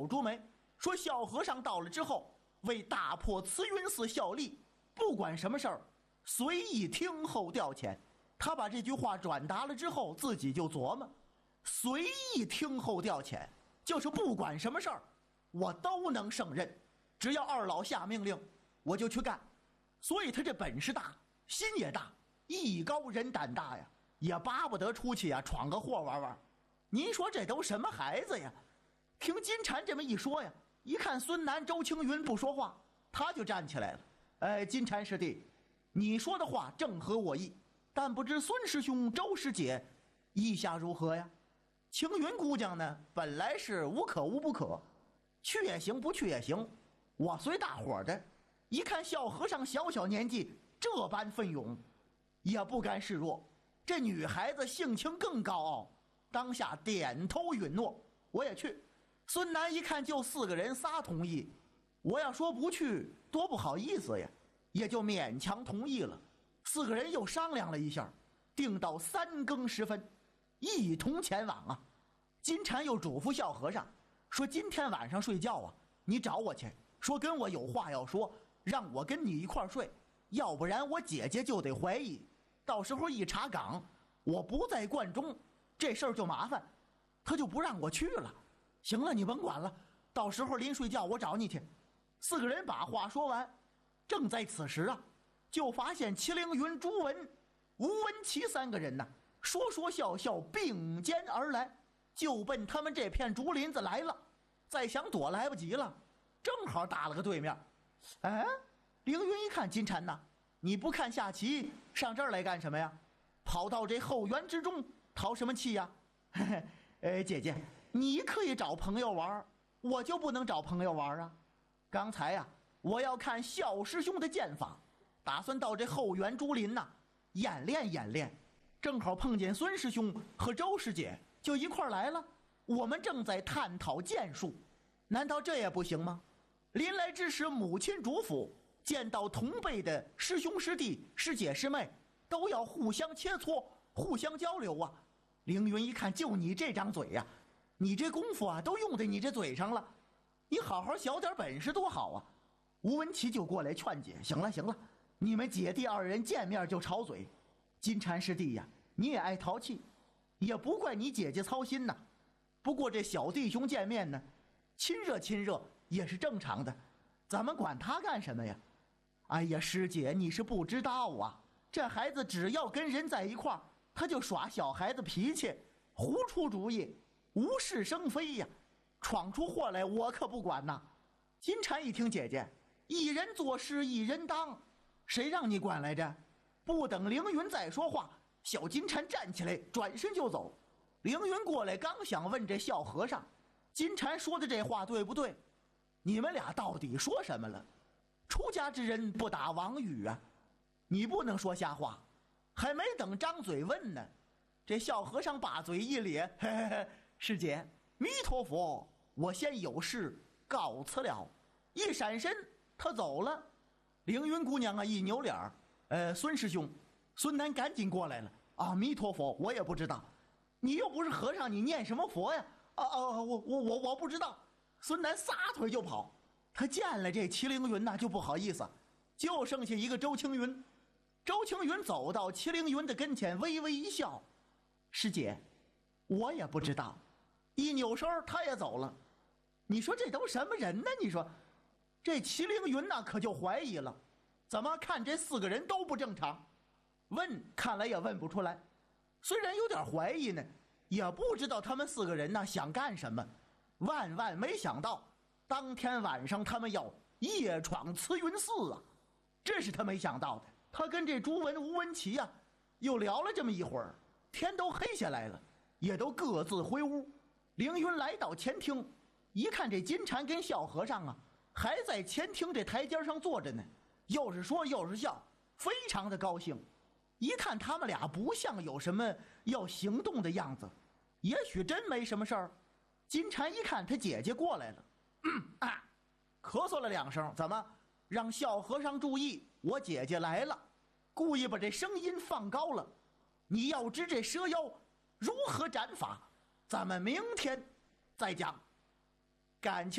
住没？说小和尚到了之后，为大破慈云寺效力，不管什么事儿，随意听候调遣。他把这句话转达了之后，自己就琢磨，随意听候调遣，就是不管什么事儿，我都能胜任，只要二老下命令，我就去干。所以他这本事大，心也大，艺高人胆大呀，也巴不得出去呀闯个祸玩玩。您说这都什么孩子呀？听金蝉这么一说呀，一看孙楠、周青云不说话，他就站起来了。金蝉师弟，你说的话正合我意，但不知孙师兄、周师姐意下如何呀？青云姑娘呢，本来是无可无不可，去也行，不去也行。我随大伙的，一看小和尚小小年纪这般奋勇，也不甘示弱。这女孩子性情更高傲，当下点头允诺，我也去。孙楠一看就4个人仨同意，我要说不去多不好意思呀，也就勉强同意了。4个人又商量了一下，定到3更时分一同前往啊。金蝉又嘱咐小和尚说，今天晚上睡觉啊，你找我去，说跟我有话要说，让我跟你一块睡，要不然我姐姐就得怀疑，到时候一查岗我不在观中，这事儿就麻烦，他就不让我去了。行了，你甭管了，到时候临睡觉我找你去。4个人把话说完，正在此时啊，就发现麒麟云、朱文、吴文琪3个人呢，说说笑笑并肩而来，就奔他们这片竹林子来了。再想躲来不及了，正好打了个对面。凌云一看，金蝉呐，你不看下棋，上这儿来干什么呀？跑到这后园之中淘什么气呀？姐姐，你可以找朋友玩，我就不能找朋友玩啊。刚才呀，我要看肖师兄的剑法，打算到这后园竹林呐演练演练。正好碰见孙师兄和周师姐就一块来了，我们正在探讨剑术，难道这也不行吗？临来之时，母亲嘱咐，见到同辈的师兄师弟、师姐师妹，都要互相切磋，互相交流啊。凌云一看，就你这张嘴呀，你这功夫啊都用在你这嘴上了，你好好小点本事多好啊。吴文琪就过来劝解，行了行了，你们姐弟2人见面就吵嘴，金蝉师弟呀，你也爱淘气，也不怪你姐姐操心呐。不过这小弟兄见面呢，亲热亲热也是正常的，咱们管他干什么呀？哎呀，师姐你是不知道啊，这孩子只要跟人在一块儿，他就耍小孩子脾气，胡出主意，无事生非呀，闯出祸来我可不管呐。金蝉一听，姐姐一人做事一人当，谁让你管来着？不等凌云再说话，小金蝉站起来转身就走。凌云过来刚想问这小和尚，金蝉说的这话对不对？你们俩到底说什么了？出家之人不打妄语啊，你不能说瞎话。还没等张嘴问呢，这小和尚把嘴一咧，嘿嘿嘿，师姐弥陀佛，我先有事告辞了。一闪身他走了。凌云姑娘啊一扭脸，孙师兄，孙楠赶紧过来了。阿弥陀佛，我也不知道，你又不是和尚，你念什么佛呀？我不知道。孙楠撒腿就跑，他见了这麒麟云呐就不好意思，就剩下一个周青云。周青云走到麒麟云的跟前，微微一笑，师姐，我也不知道。一扭身他也走了。你说这都什么人呢？你说这麒麟云呐可就怀疑了，怎么看这4个人都不正常？问看来也问不出来，虽然有点怀疑呢，也不知道他们4个人呢想干什么。万万没想到，当天晚上他们要夜闯慈云寺啊，这是他没想到的。他跟这朱文、吴文琪啊又聊了这么一会儿，天都黑下来了，也都各自回屋。凌云来到前厅，一看这金蝉跟小和尚啊还在前厅这台阶上坐着呢，又是说又是笑，非常的高兴。一看他们俩不像有什么要行动的样子，也许真没什么事儿。金蝉一看他姐姐过来了，咳嗽了2声，怎么让小和尚注意，我姐姐来了，故意把这声音放高了。你要知这蛇妖如何斩法，咱们明天再讲。感情